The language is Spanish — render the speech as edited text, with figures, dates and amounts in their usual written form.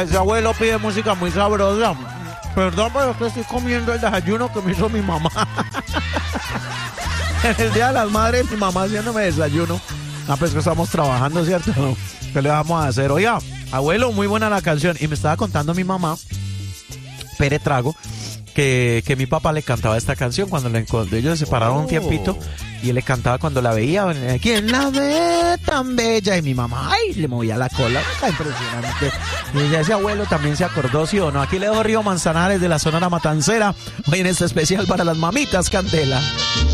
Ese abuelo pide música muy sabrosa. Perdón, pero es que estoy comiendo el desayuno que me hizo mi mamá. En el Día de las Madres, mi mamá haciéndome desayuno. Ah, pues que estamos trabajando, ¿cierto? ¿Qué le vamos a hacer? Oiga, abuelo, muy buena la canción. Y me estaba contando mi mamá, Pere Trago, que mi papá le cantaba esta canción cuando ellos se separaron un tiempito. Y él le cantaba cuando la veía. ¿Quién la ve tan bella? Y mi mamá, ay, le movía la cola. Impresionante. Y ya ese abuelo también se acordó, ¿sí o no? Aquí le dejo Río Manzanares de la Sonora Matancera. Hoy en este especial para las mamitas Candela.